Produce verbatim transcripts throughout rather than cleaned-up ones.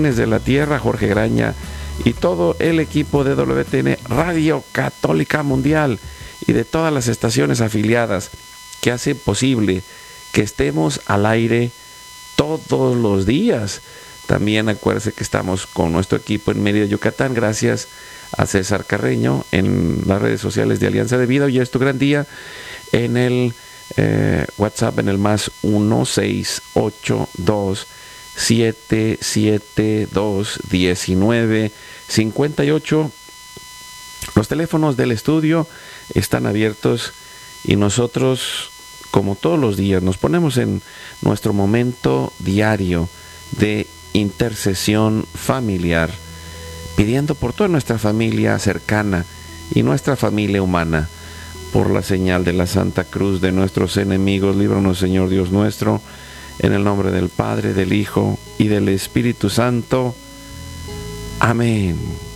de la Tierra, Jorge Graña y todo el equipo de W T N Radio Católica Mundial y de todas las estaciones afiliadas que hacen posible que estemos al aire todos los días. También acuérdense que estamos con nuestro equipo en Mérida, Yucatán, gracias a César Carreño en las redes sociales de Alianza de Vida. Hoy es tu gran día en el eh, WhatsApp, en el más uno seis ocho dos siete siete dos uno nueve cinco ocho. Los teléfonos del estudio están abiertos y nosotros, como todos los días, nos ponemos en nuestro momento diario de intercesión familiar, pidiendo por toda nuestra familia cercana y nuestra familia humana. Por la señal de la Santa Cruz de nuestros enemigos, líbranos, Señor Dios nuestro, en el nombre del Padre, del Hijo y del Espíritu Santo. Amén.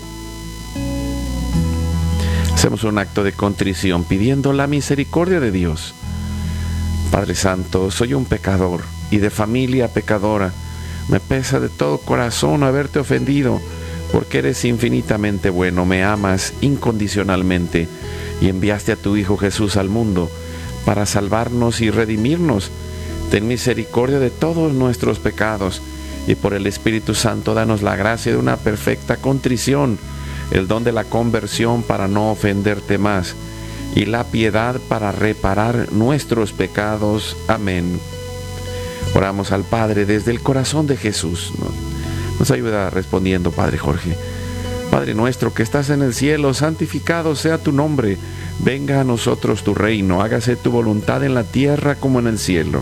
Hacemos un acto de contrición pidiendo la misericordia de Dios. Padre Santo, soy un pecador y de familia pecadora. Me pesa de todo corazón haberte ofendido, porque eres infinitamente bueno, me amas incondicionalmente y enviaste a tu Hijo Jesús al mundo para salvarnos y redimirnos. Ten misericordia de todos nuestros pecados y por el Espíritu Santo danos la gracia de una perfecta contrición, el don de la conversión para no ofenderte más y la piedad para reparar nuestros pecados. Amén. Oramos al Padre desde el corazón de Jesús. Nos ayuda respondiendo, Padre Jorge. Padre nuestro que estás en el cielo, santificado sea tu nombre. Venga a nosotros tu reino, hágase tu voluntad en la tierra como en el cielo.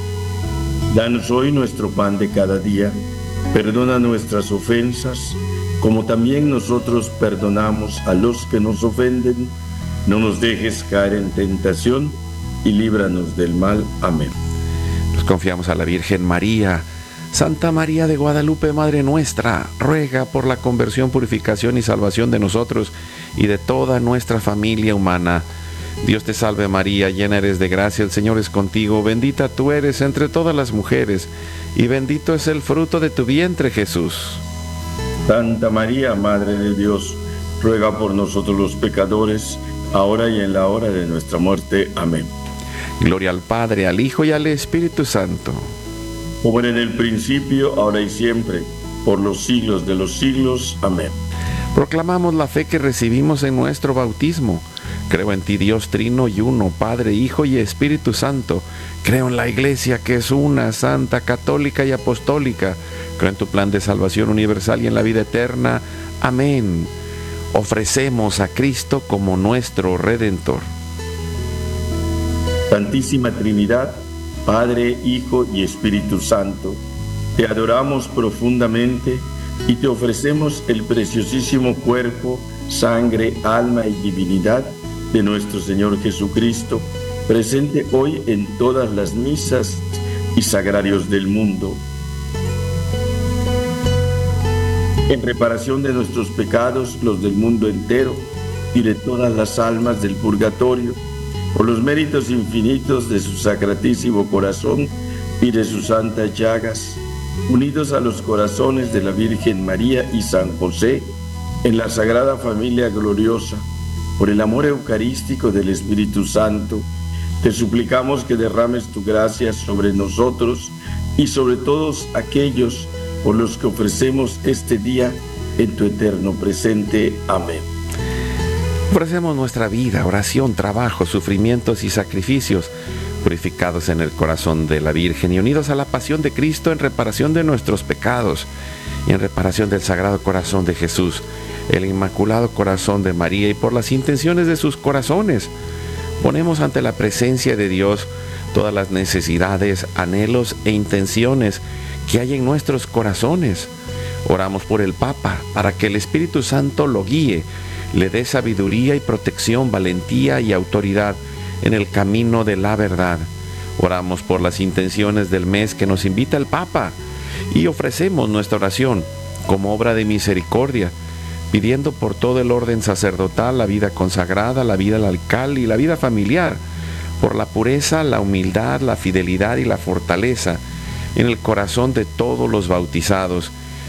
Danos hoy nuestro pan de cada día. Perdona nuestras ofensas, como también nosotros perdonamos a los que nos ofenden. No nos dejes caer en tentación y líbranos del mal. Amén. Nos confiamos a la Virgen María. Santa María de Guadalupe, Madre nuestra, ruega por la conversión, purificación y salvación de nosotros y de toda nuestra familia humana. Dios te salve María, llena eres de gracia, el Señor es contigo, bendita tú eres entre todas las mujeres, y bendito es el fruto de tu vientre, Jesús. Santa María, Madre de Dios, ruega por nosotros los pecadores, ahora y en la hora de nuestra muerte. Amén. Gloria al Padre, al Hijo y al Espíritu Santo. Como era en el principio, ahora y siempre, por los siglos de los siglos. Amén. Proclamamos la fe que recibimos en nuestro bautismo. Creo en ti, Dios trino y uno, Padre, Hijo y Espíritu Santo. Creo en la Iglesia que es una, santa, católica y apostólica. Creo en tu plan de salvación universal y en la vida eterna. Amén. Ofrecemos a Cristo como nuestro Redentor. Santísima Trinidad, Padre, Hijo y Espíritu Santo, te adoramos profundamente y te ofrecemos el preciosísimo cuerpo, sangre, alma y divinidad de nuestro Señor Jesucristo, presente hoy en todas las misas y sagrarios del mundo. En reparación de nuestros pecados, los del mundo entero y de todas las almas del purgatorio, por los méritos infinitos de su sacratísimo corazón y de sus santas llagas, unidos a los corazones de la Virgen María y San José, en la Sagrada Familia Gloriosa, por el amor eucarístico del Espíritu Santo, te suplicamos que derrames tu gracia sobre nosotros y sobre todos aquellos por los que ofrecemos este día en tu eterno presente. Amén. Ofrecemos nuestra vida, oración, trabajo, sufrimientos y sacrificios, purificados en el corazón de la Virgen y unidos a la pasión de Cristo en reparación de nuestros pecados y en reparación del Sagrado Corazón de Jesús, el Inmaculado Corazón de María y por las intenciones de sus corazones. Ponemos ante la presencia de Dios todas las necesidades, anhelos e intenciones que hay en nuestros corazones. Oramos por el Papa, para que el Espíritu Santo lo guíe, le dé sabiduría y protección, valentía y autoridad en el camino de la verdad. Oramos por las intenciones del mes que nos invita el Papa y ofrecemos nuestra oración como obra de misericordia, pidiendo por todo el orden sacerdotal, la vida consagrada, la vida laical y la vida familiar, por la pureza, la humildad, la fidelidad y la fortaleza en el corazón de todos los bautizados, y por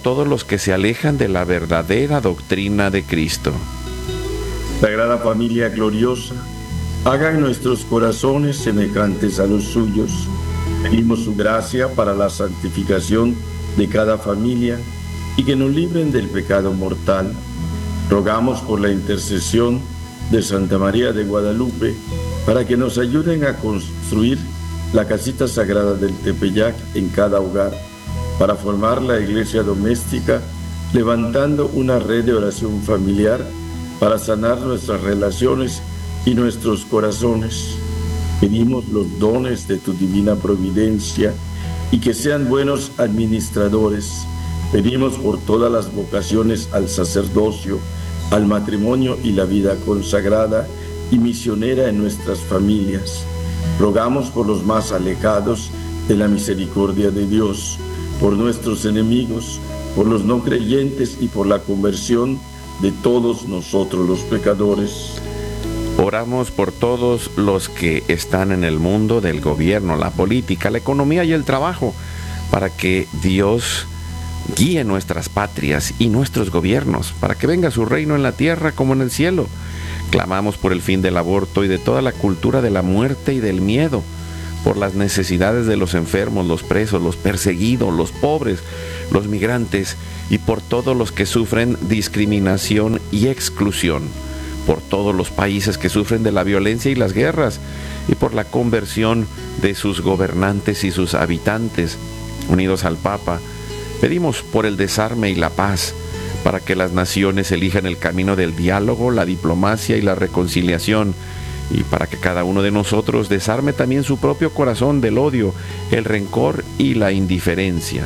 todos los que se alejan de la verdadera doctrina de Cristo. Sagrada Familia gloriosa, haga en nuestros corazones semejantes a los suyos. Pedimos su gracia para la santificación de cada familia y que nos libren del pecado mortal. Rogamos por la intercesión de Santa María de Guadalupe para que nos ayuden a construir la casita sagrada del Tepeyac en cada hogar, para formar la iglesia doméstica, levantando una red de oración familiar para sanar nuestras relaciones y nuestros corazones. Pedimos los dones de tu divina providencia y que sean buenos administradores. Pedimos por todas las vocaciones al sacerdocio, al matrimonio y la vida consagrada y misionera en nuestras familias. Rogamos por los más alejados de la misericordia de Dios, por nuestros enemigos, por los no creyentes y por la conversión de todos nosotros los pecadores. Oramos por todos los que están en el mundo del gobierno, la política, la economía y el trabajo, para que Dios guíe nuestras patrias y nuestros gobiernos, para que venga su reino en la tierra como en el cielo. Clamamos por el fin del aborto y de toda la cultura de la muerte y del miedo, por las necesidades de los enfermos, los presos, los perseguidos, los pobres, los migrantes y por todos los que sufren discriminación y exclusión, por todos los países que sufren de la violencia y las guerras y por la conversión de sus gobernantes y sus habitantes. Unidos al Papa, pedimos por el desarme y la paz, para que las naciones elijan el camino del diálogo, la diplomacia y la reconciliación, y para que cada uno de nosotros desarme también su propio corazón del odio, el rencor y la indiferencia.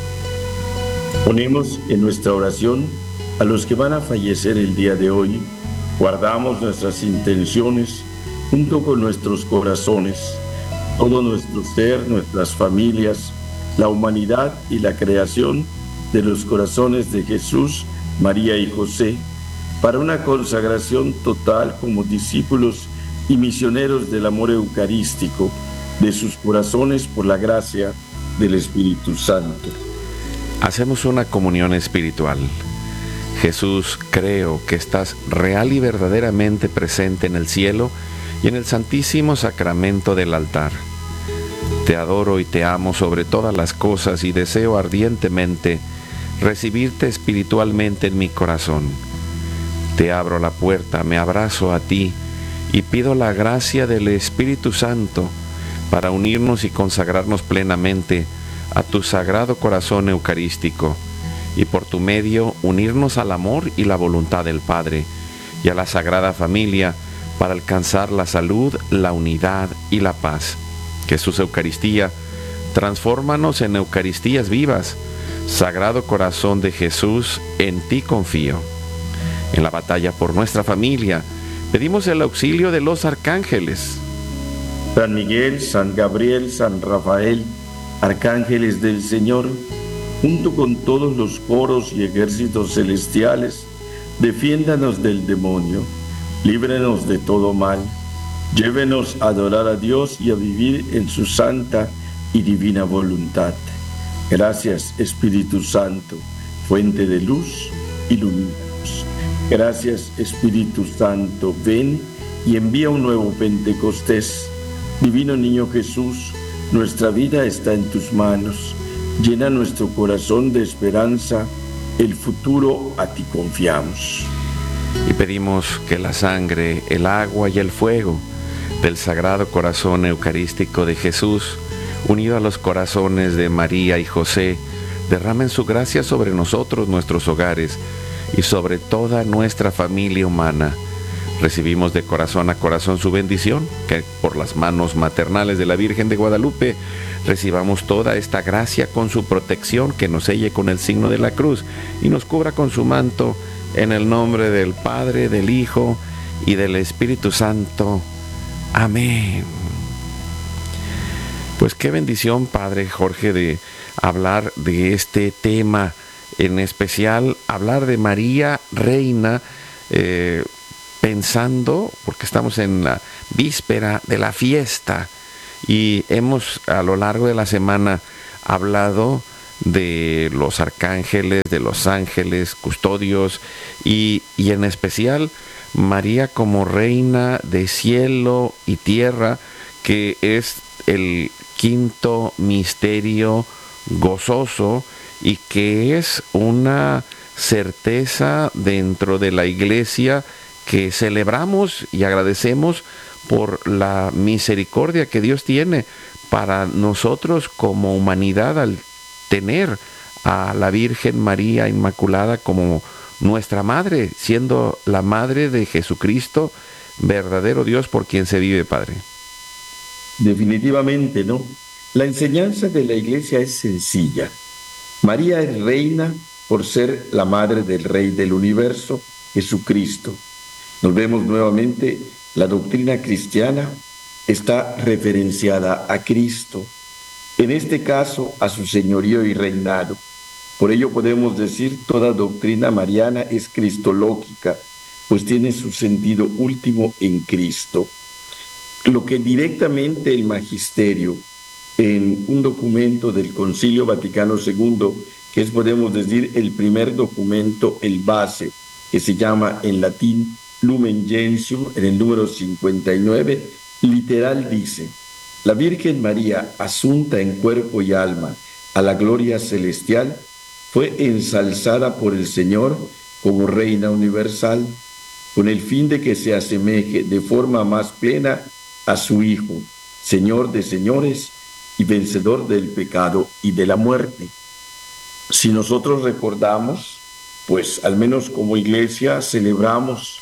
Ponemos en nuestra oración a los que van a fallecer el día de hoy. Guardamos nuestras intenciones junto con nuestros corazones, todo nuestro ser, nuestras familias, la humanidad y la creación de los corazones de Jesús, María y José, para una consagración total como discípulos y misioneros del amor eucarístico de sus corazones por la gracia del Espíritu Santo. Hacemos una comunión espiritual. Jesús, creo que estás real y verdaderamente presente en el cielo y en el santísimo sacramento del altar. Te adoro y te amo sobre todas las cosas y deseo ardientemente recibirte espiritualmente en mi corazón. Te abro la puerta, me abrazo a ti y pido la gracia del Espíritu Santo para unirnos y consagrarnos plenamente a tu sagrado corazón eucarístico y por tu medio unirnos al amor y la voluntad del Padre y a la Sagrada Familia para alcanzar la salud, la unidad y la paz. Jesús Eucaristía, transfórmanos en Eucaristías vivas. Sagrado Corazón de Jesús, en ti confío. En la batalla por nuestra familia, pedimos el auxilio de los arcángeles. San Miguel, San Gabriel, San Rafael, arcángeles del Señor, junto con todos los coros y ejércitos celestiales, defiéndanos del demonio, líbrenos de todo mal, llévenos a adorar a Dios y a vivir en su santa y divina voluntad. Gracias, Espíritu Santo, fuente de luz, ilumínanos. Gracias, Espíritu Santo, ven y envía un nuevo Pentecostés. Divino Niño Jesús, nuestra vida está en tus manos. Llena nuestro corazón de esperanza, el futuro a ti confiamos. Y pedimos que la sangre, el agua y el fuego del Sagrado Corazón Eucarístico de Jesús, unido a los corazones de María y José, derramen su gracia sobre nosotros, nuestros hogares y sobre toda nuestra familia humana. Recibimos de corazón a corazón su bendición, que por las manos maternales de la Virgen de Guadalupe recibamos toda esta gracia con su protección, que nos selle con el signo de la cruz y nos cubra con su manto, en el nombre del Padre, del Hijo y del Espíritu Santo. Amén. Pues qué bendición, Padre Jorge, de hablar de este tema, en especial hablar de María Reina, eh, pensando, porque estamos en la víspera de la fiesta y hemos a lo largo de la semana hablado de los arcángeles, de los ángeles, custodios, y, y en especial María como reina de cielo y tierra, que es el quinto misterio gozoso y que es una certeza dentro de la Iglesia que celebramos y agradecemos por la misericordia que Dios tiene para nosotros como humanidad al tener a la Virgen María Inmaculada como nuestra madre, siendo la madre de Jesucristo, verdadero Dios por quien se vive, Padre. Definitivamente, ¿no? La enseñanza de la Iglesia es sencilla. María es reina por ser la madre del Rey del universo, Jesucristo. Nos vemos nuevamente, la doctrina cristiana está referenciada a Cristo, en este caso a su señorío y reinado. Por ello podemos decir toda doctrina mariana es cristológica, pues tiene su sentido último en Cristo. Lo que directamente el magisterio, en un documento del Concilio Vaticano segundo, que es, podemos decir, el primer documento, el base, que se llama en latín Lumen Gentium, en el número cincuenta y nueve, literal dice: la Virgen María, asunta en cuerpo y alma a la gloria celestial, fue ensalzada por el Señor como Reina universal, con el fin de que se asemeje de forma más plena a su Hijo, Señor de señores y vencedor del pecado y de la muerte. Si nosotros recordamos, pues al menos como Iglesia celebramos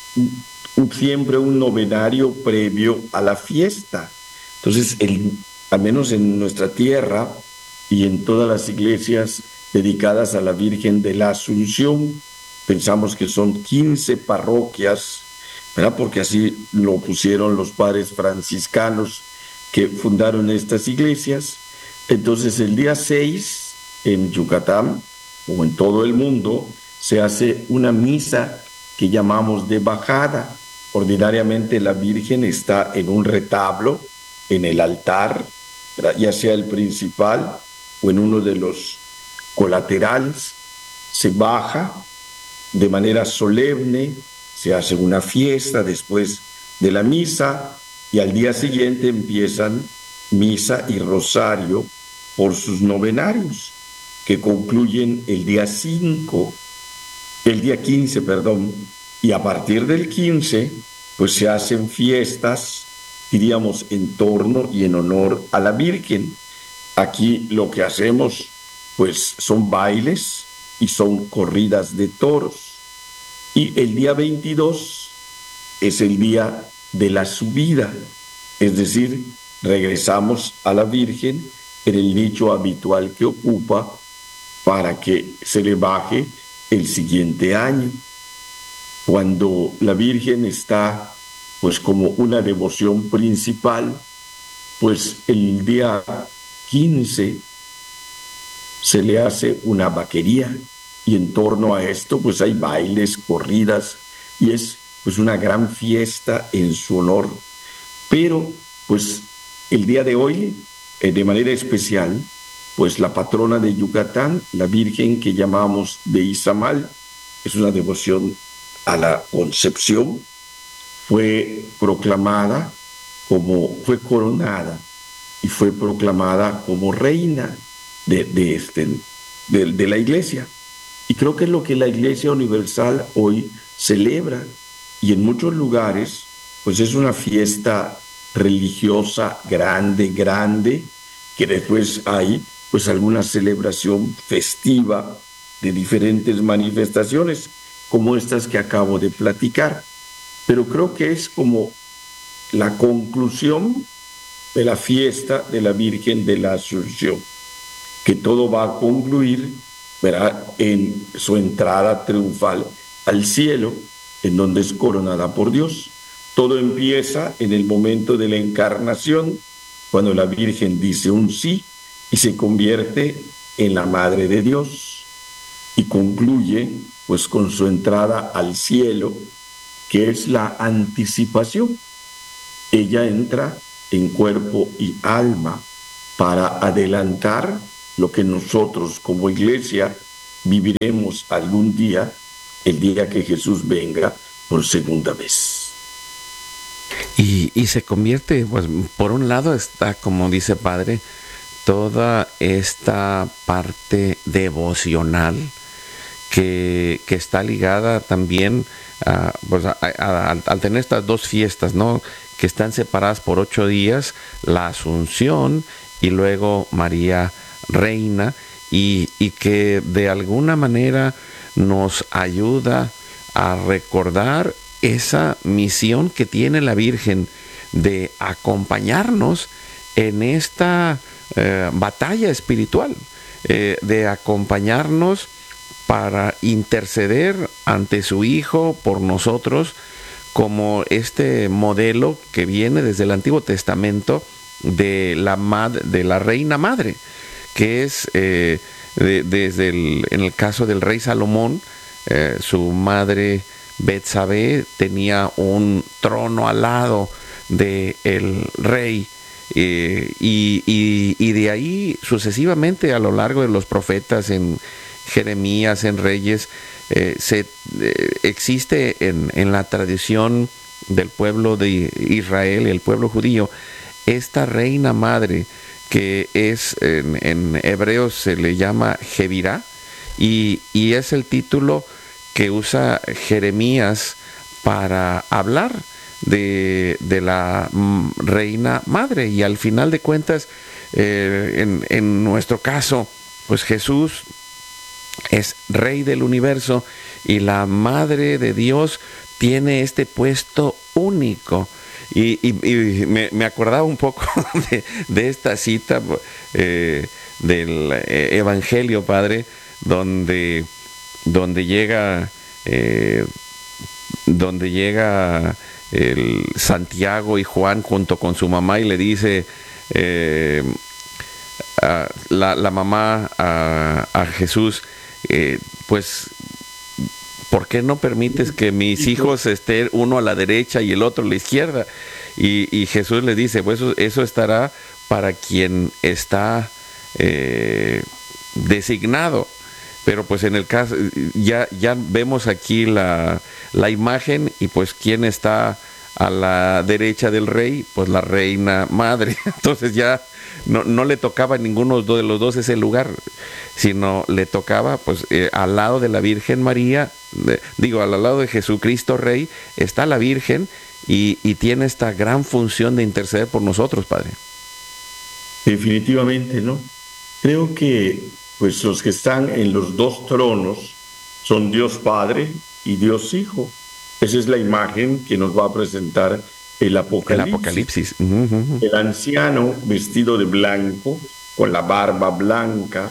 un, siempre un novenario previo a la fiesta. Entonces, el, al menos en nuestra tierra y en todas las iglesias dedicadas a la Virgen de la Asunción, pensamos que son quince parroquias, ¿verdad? Porque así lo pusieron los padres franciscanos que fundaron estas iglesias. Entonces, el día seis, en Yucatán, o en todo el mundo, se hace una misa que llamamos de bajada. Ordinariamente la Virgen está en un retablo, en el altar, ¿verdad? Ya sea el principal o en uno de los colaterales. Se baja de manera solemne, se hace una fiesta después de la misa y al día siguiente empiezan misa y rosario por sus novenarios, que concluyen el día cinco, el día quince, perdón, y a partir del quince, pues se hacen fiestas, diríamos, en torno y en honor a la Virgen. Aquí lo que hacemos, pues, son bailes y son corridas de toros. Y el día veintidós es el día de la subida, es decir, regresamos a la Virgen en el nicho habitual que ocupa para que se le baje el siguiente año. Cuando la Virgen está, pues, como una devoción principal, pues el día quince se le hace una vaquería y en torno a esto, pues hay bailes, corridas y es, pues, una gran fiesta en su honor. Pero, pues, el día de hoy, eh, de manera especial, pues la patrona de Yucatán, la Virgen que llamamos de Izamal, es una devoción a la Concepción, fue proclamada como, fue coronada y fue proclamada como reina de, de, este, de, de la Iglesia. Y creo que es lo que la Iglesia Universal hoy celebra, y en muchos lugares, pues es una fiesta religiosa grande, grande, que después hay pues alguna celebración festiva de diferentes manifestaciones, como estas que acabo de platicar. Pero creo que es como la conclusión de la fiesta de la Virgen de la Asunción, que todo va a concluir, ¿verdad?, en su entrada triunfal al cielo, en donde es coronada por Dios. Todo empieza en el momento de la encarnación, cuando la Virgen dice un sí y se convierte en la Madre de Dios, y concluye pues con su entrada al cielo, que es la anticipación. Ella entra en cuerpo y alma para adelantar lo que nosotros como iglesia viviremos algún día, el día que Jesús venga por segunda vez. Y, y se convierte, pues, por un lado está, como dice Padre, toda esta parte devocional que, que está ligada también a, pues, a, a, a, al tener estas dos fiestas, ¿no?, que están separadas por ocho días, la Asunción y luego María Reina, y, y que de alguna manera nos ayuda a recordar esa misión que tiene la Virgen de acompañarnos en esta eh, batalla espiritual, eh, de acompañarnos para interceder ante su Hijo por nosotros, como este modelo que viene desde el Antiguo Testamento de la, mad- de la Reina Madre, que es eh, de, desde el, en el caso del rey Salomón, eh, su madre Betsabé tenía un trono al lado del rey, eh, y, y, y de ahí sucesivamente a lo largo de los profetas, en Jeremías, en Reyes, eh, se, eh, existe en, en la tradición del pueblo de Israel y el pueblo judío esta reina madre que es en, en hebreo se le llama Jevirá, y, y es el título que usa Jeremías para hablar de, de la reina madre. Y al final de cuentas, eh, en, en nuestro caso, pues Jesús es Rey del universo y la Madre de Dios tiene este puesto único. Y, y, y me, me acordaba un poco de, de esta cita eh, del Evangelio, Padre, donde, donde llega eh, donde llega el Santiago y Juan junto con su mamá y le dice eh, a la, la mamá a, a Jesús, eh, pues ¿por qué no permites que mis hijos estén uno a la derecha y el otro a la izquierda? Y, y Jesús le dice, pues eso, eso estará para quien está eh, designado. Pero pues en el caso, ya, ya vemos aquí la, la imagen, y pues quién está a la derecha del rey, pues la reina madre. Entonces ya no, no le tocaba a ninguno de los dos ese lugar, sino le tocaba pues eh, al lado de la Virgen María, de, digo, al lado de Jesucristo Rey, está la Virgen, y, y tiene esta gran función de interceder por nosotros, Padre. Definitivamente, ¿no? Creo que pues los que están en los dos tronos son Dios Padre y Dios Hijo. Esa es la imagen que nos va a presentar el Apocalipsis. El Apocalipsis. Uh-huh. El anciano vestido de blanco, con la barba blanca,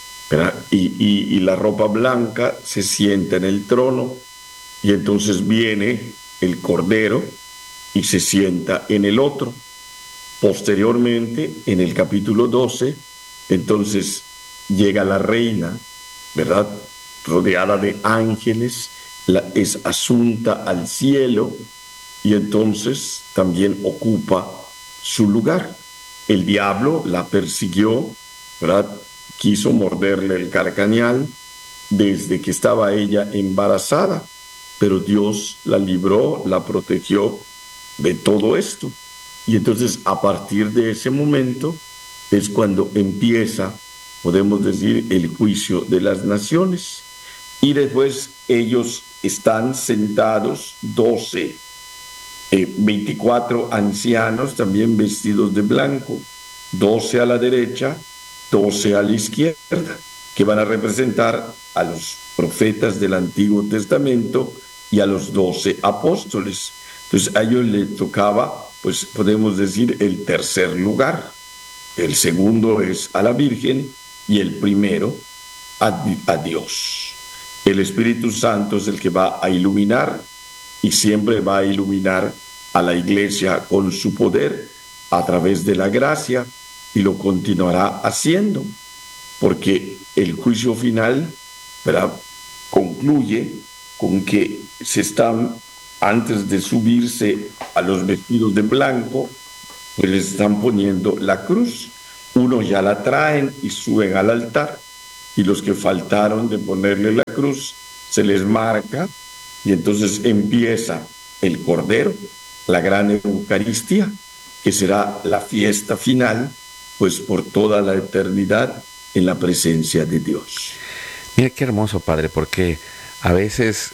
y, y, y la ropa blanca, se sienta en el trono, y entonces viene el Cordero y se sienta en el otro. Posteriormente, en el capítulo doce, entonces llega la reina, ¿verdad?, rodeada de ángeles, la, es asunta al cielo, y entonces también ocupa su lugar. El diablo la persiguió, ¿verdad?, quiso morderle el carcañal desde que estaba ella embarazada, pero Dios la libró, la protegió de todo esto. Y entonces a partir de ese momento es cuando empieza, podemos decir, el juicio de las naciones. Y después ellos están sentados, doce, eh, veinticuatro ancianos también vestidos de blanco, doce a la derecha, doce a la izquierda, que van a representar a los profetas del Antiguo Testamento y a los doce apóstoles. Entonces a ellos les tocaba, pues podemos decir, el tercer lugar. El segundo es a la Virgen y el primero a, a Dios. El Espíritu Santo es el que va a iluminar, y siempre va a iluminar a la iglesia con su poder a través de la gracia, y lo continuará haciendo, porque el juicio final, ¿verdad?, concluye con que se están, antes de subirse a los vestidos de blanco, pues les están poniendo la cruz. Uno ya la traen y suben al altar, y los que faltaron de ponerle la cruz se les marca, y entonces empieza el Cordero, la gran Eucaristía, que será la fiesta final, pues por toda la eternidad en la presencia de Dios. Mira qué hermoso, Padre, porque a veces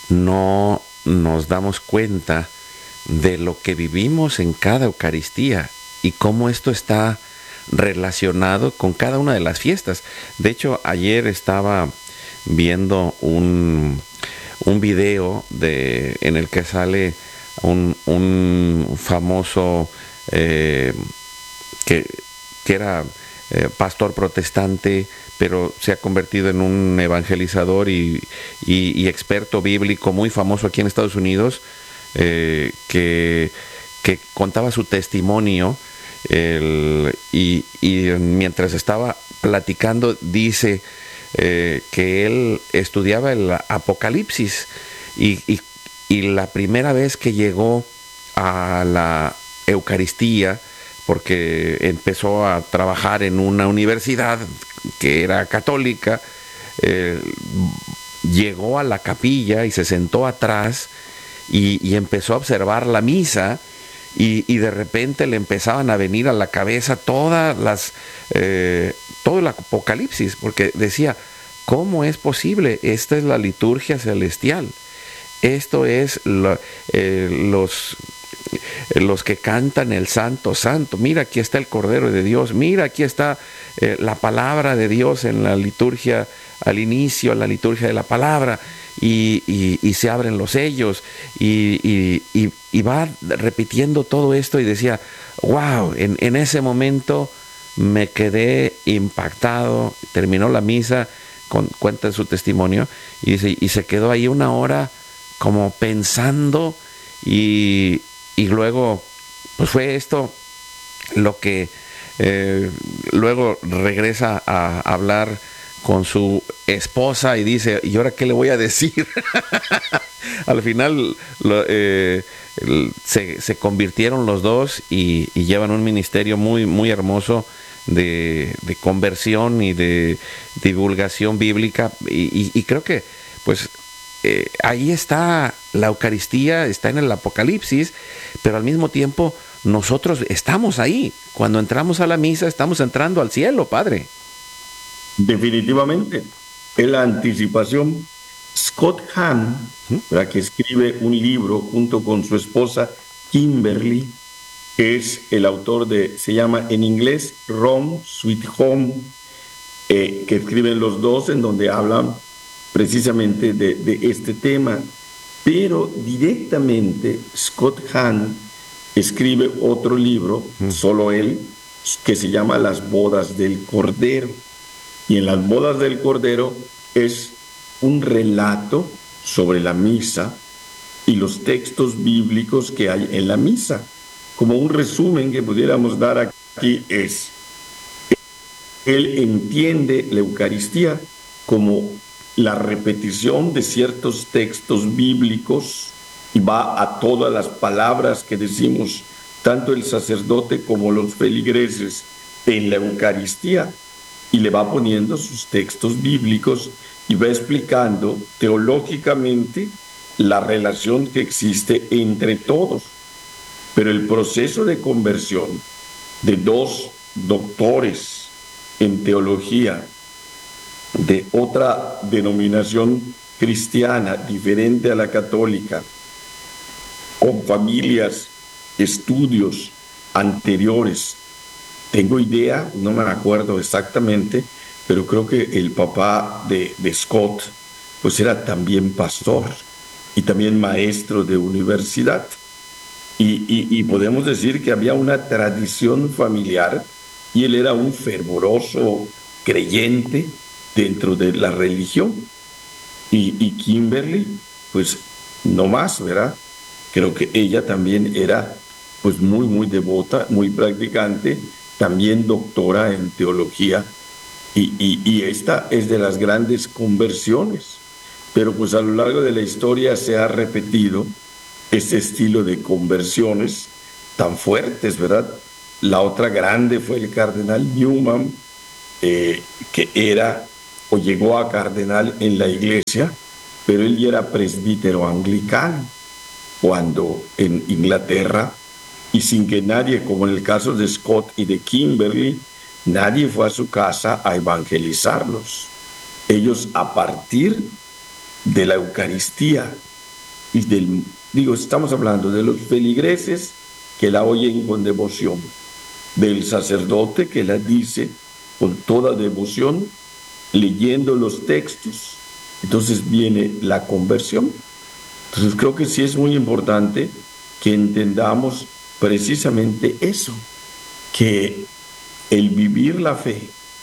no nos damos cuenta de lo que vivimos en cada Eucaristía y cómo esto está relacionado con cada una de las fiestas. De hecho, ayer estaba viendo un, un video de, en el que sale un, un famoso eh, que, que era eh, pastor protestante, pero se ha convertido en un evangelizador y, y, y experto bíblico muy famoso aquí en Estados Unidos, eh, que, que contaba su testimonio. El, y, y mientras estaba platicando dice eh, que él estudiaba el Apocalipsis y, y, y la primera vez que llegó a la Eucaristía, porque empezó a trabajar en una universidad que era católica, eh, llegó a la capilla y se sentó atrás y, y empezó a observar la misa. Y, y de repente le empezaban a venir a la cabeza todas las eh, todo el Apocalipsis, porque decía, ¿cómo es posible? Esta es la liturgia celestial, esto es lo, eh, los los que cantan el Santo Santo, mira aquí está el Cordero de Dios, mira aquí está eh, la palabra de Dios en la liturgia, al inicio, la liturgia de la palabra. Y, y, y se abren los sellos y, y, y, y va repitiendo todo esto y decía, wow, en, en ese momento me quedé impactado. Terminó la misa, con, cuenta su testimonio, y dice, y se quedó ahí una hora como pensando, y, y luego pues fue esto lo que eh, luego regresa a hablar con su esposa y dice, ¿y ahora qué le voy a decir? Al final lo, eh, se, se convirtieron los dos y, y llevan un ministerio muy, muy hermoso de, de conversión y de divulgación bíblica, y, y, y creo que pues eh, ahí está la Eucaristía, está en el Apocalipsis, pero al mismo tiempo nosotros estamos ahí. Cuando entramos a la misa estamos entrando al cielo, Padre. Definitivamente, es la anticipación. Scott Hahn, ¿verdad?, que escribe un libro junto con su esposa Kimberly, que es el autor de, se llama en inglés Rome Sweet Home, eh, que escriben los dos, en donde hablan precisamente de, de este tema. Pero directamente Scott Hahn escribe otro libro, mm. solo él, que se llama Las bodas del Cordero. Y en las bodas del Cordero es un relato sobre la misa y los textos bíblicos que hay en la misa. Como un resumen que pudiéramos dar aquí es, él entiende la Eucaristía como la repetición de ciertos textos bíblicos y va a todas las palabras que decimos, tanto el sacerdote como los feligreses en la Eucaristía, y le va poniendo sus textos bíblicos y va explicando teológicamente la relación que existe entre todos. Pero el proceso de conversión de dos doctores en teología de otra denominación cristiana diferente a la católica, con familias, estudios anteriores, tengo idea, no me acuerdo exactamente, pero creo que el papá de, de Scott pues era también pastor y también maestro de universidad. Y, y, y podemos decir que había una tradición familiar y él era un fervoroso creyente dentro de la religión. Y, y Kimberly, pues no más, ¿verdad? Creo que ella también era pues muy, muy devota, muy practicante, también doctora en teología, y, y, y esta es de las grandes conversiones. Pero pues a lo largo de la historia se ha repetido este estilo de conversiones tan fuertes, ¿verdad? la otra grande fue el cardenal Newman, eh, que era o llegó a cardenal en la iglesia, pero él ya era presbítero anglicano cuando en Inglaterra, y sin que nadie, como en el caso de Scott y de Kimberly, nadie fue a su casa a evangelizarlos. Ellos, a partir de la Eucaristía y del, digo, estamos hablando de los feligreses que la oyen con devoción, del sacerdote que la dice con toda devoción, leyendo los textos, entonces viene la conversión. Entonces creo que sí es muy importante que entendamos precisamente eso, que el vivir la fe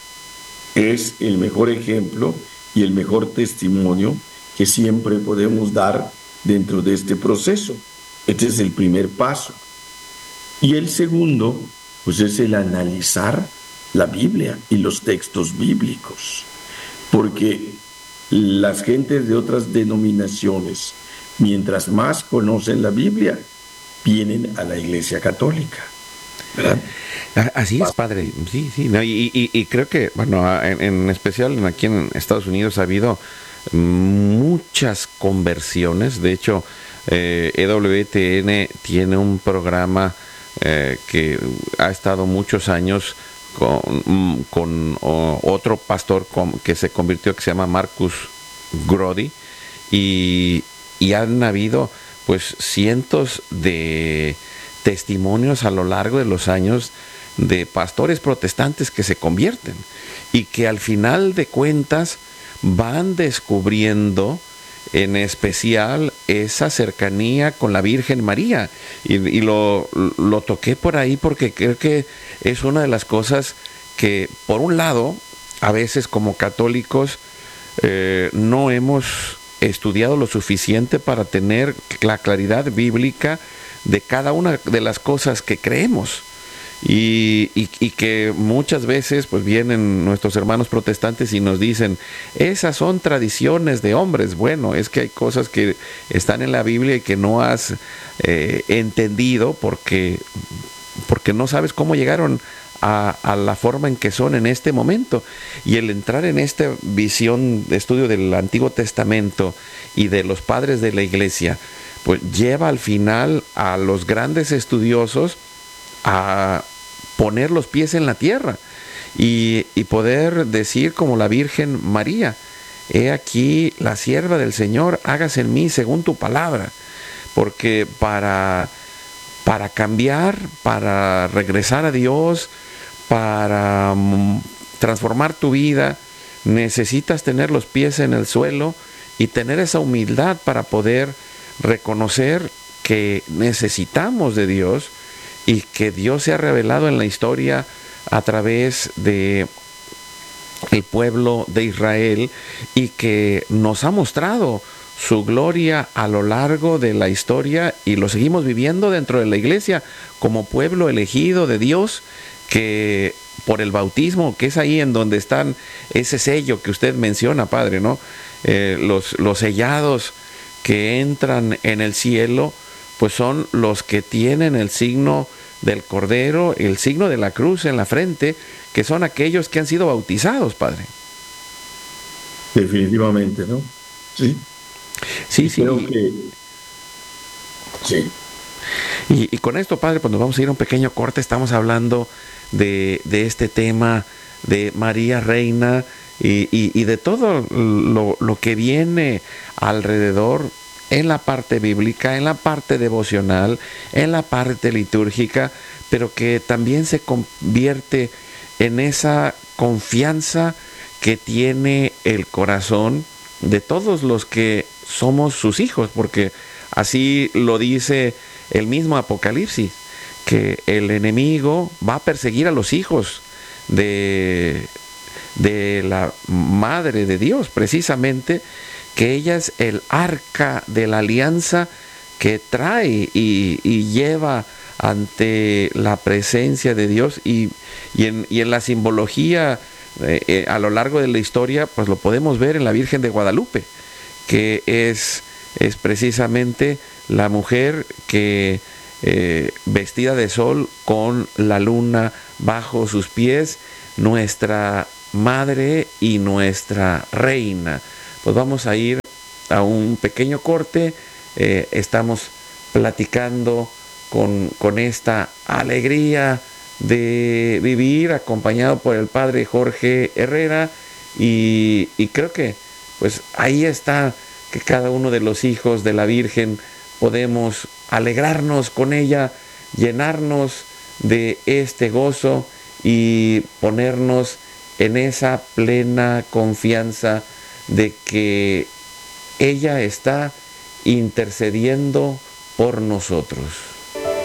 es el mejor ejemplo y el mejor testimonio que siempre podemos dar dentro de este proceso. Este es el primer paso. Y el segundo, pues es el analizar la Biblia y los textos bíblicos, porque las gentes de otras denominaciones, mientras más conocen la Biblia, vienen a la Iglesia Católica, ¿verdad? Así es, padre. Sí, sí. No, y, y, y creo que, bueno, en, en especial aquí en Estados Unidos ha habido muchas conversiones. De hecho, eh, E W T N tiene un programa eh, que ha estado muchos años con, con o, otro pastor con, que se convirtió, que se llama Marcus Grody, y, y han habido pues cientos de testimonios a lo largo de los años de pastores protestantes que se convierten y que al final de cuentas van descubriendo en especial esa cercanía con la Virgen María, y, y lo, lo toqué por ahí porque creo que es una de las cosas que, por un lado, a veces como católicos eh, no hemos estudiado lo suficiente para tener la claridad bíblica de cada una de las cosas que creemos. Y, y, y que muchas veces pues vienen nuestros hermanos protestantes y nos dicen, esas son tradiciones de hombres. Bueno, es que hay cosas que están en la Biblia y que no has eh, entendido porque, porque no sabes cómo llegaron a, a la forma en que son en este momento. Y el entrar en esta visión de estudio del Antiguo Testamento y de los padres de la Iglesia, pues lleva al final a los grandes estudiosos a poner los pies en la tierra y, y poder decir como la Virgen María, he aquí la sierva del Señor, hágase en mí según tu palabra, porque para, para cambiar, para regresar a Dios, para um, transformar tu vida, necesitas tener los pies en el suelo y tener esa humildad para poder reconocer que necesitamos de Dios y que Dios se ha revelado en la historia a través de el pueblo de Israel y que nos ha mostrado su gloria a lo largo de la historia, y lo seguimos viviendo dentro de la iglesia como pueblo elegido de Dios, que por el bautismo, que es ahí en donde están ese sello que usted menciona, padre, ¿no? Eh, los, los sellados que entran en el cielo, pues son los que tienen el signo del Cordero, el signo de la cruz en la frente, que son aquellos que han sido bautizados, padre. Definitivamente, ¿no? Sí. Sí, sí. Creo que... Sí. Y, y con esto, padre, cuando vamos a ir a un pequeño corte, estamos hablando de, de este tema de María Reina y, y, y de todo lo, lo que viene alrededor, en la parte bíblica, en la parte devocional, en la parte litúrgica, pero que también se convierte en esa confianza que tiene el corazón de todos los que somos sus hijos, porque así lo dice el mismo Apocalipsis, que el enemigo va a perseguir a los hijos de, de la Madre de Dios, precisamente, que ella es el arca de la alianza que trae y, y lleva ante la presencia de Dios, y, y, en, y en la simbología eh, eh, a lo largo de la historia, pues lo podemos ver en la Virgen de Guadalupe, que es, es precisamente la mujer que eh, vestida de sol con la luna bajo sus pies, nuestra madre y nuestra reina. Pues vamos a ir a un pequeño corte. Eh, estamos platicando con, con esta alegría de vivir, acompañado por el padre Jorge Herrera, y, y creo que pues ahí está, que cada uno de los hijos de la Virgen podemos alegrarnos con ella, llenarnos de este gozo y ponernos en esa plena confianza de que ella está intercediendo por nosotros.